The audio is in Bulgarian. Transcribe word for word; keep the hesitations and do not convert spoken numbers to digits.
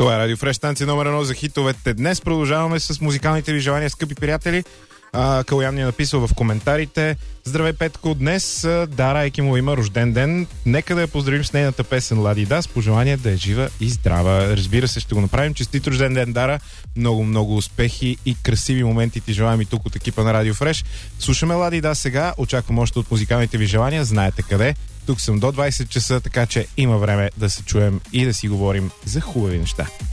Това е Радио Фреш, станция номер едно за хитовете. Днес продължаваме с музикалните ви желания, скъпи приятели. А, Калоян ни е написал в коментарите: здравей, Петко, днес Дара Екимова има рожден ден. Нека да я поздравим с нейната песен Лади Да, с пожелание да е жива и здрава. Разбира се, ще го направим. Честит рожден ден, Дара. Много, много успехи и красиви моменти ти желаем и тук от екипа на Радио Фреш. Слушаме Лади Да сега. Очаквам още от музикалните ви желания. Знаете къде. Тук съм до двайсет часа, така че има време да се чуем и да си говорим за хубави неща.